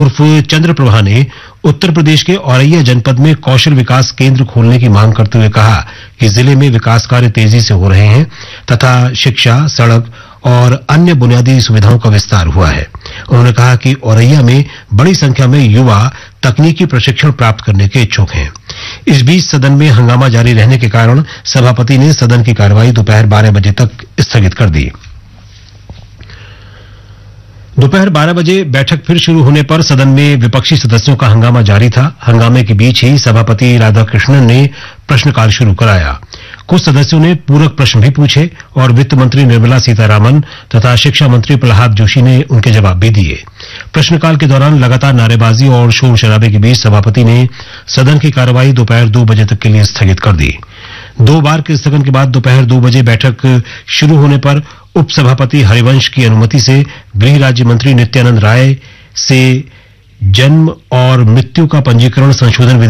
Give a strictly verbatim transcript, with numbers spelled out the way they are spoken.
उर्फ चंद्रप्रभा ने उत्तर प्रदेश के औरैया जनपद में कौशल विकास केंद्र खोलने की मांग करते हुए कहा कि जिले में विकास कार्य तेजी से हो रहे हैं तथा शिक्षा, सड़क और अन्य बुनियादी सुविधाओं का विस्तार हुआ है। उन्होंने कहा कि औरैया में बड़ी संख्या में युवा तकनीकी प्रशिक्षण प्राप्त करने के इच्छुक हैं। इस बीच सदन में हंगामा जारी रहने के कारण सभापति ने सदन की कार्यवाही दोपहर बारह बजे तक स्थगित कर दी। दोपहर बारह बजे बैठक फिर शुरू होने पर सदन में विपक्षी सदस्यों का हंगामा जारी था। हंगामे के बीच ही सभापति राधाकृष्णन ने प्रश्नकाल शुरू कराया। कुछ सदस्यों ने पूरक प्रश्न भी पूछे और वित्त मंत्री निर्मला सीतारामन तथा शिक्षा मंत्री प्रहलाद जोशी ने उनके जवाब भी दिए। प्रश्नकाल के दौरान लगातार नारेबाजी और शोर शराबे के बीच सभापति ने सदन की कार्यवाही दोपहर दो बजे तक के लिए स्थगित कर दी। दो बार के स्थगन के बाद दोपहर दो बजे बैठक शुरू होने पर उपसभापति हरिवंश की अनुमति से गृह राज्य मंत्री नित्यानंद राय से जन्म और मृत्यु का पंजीकरण संशोधन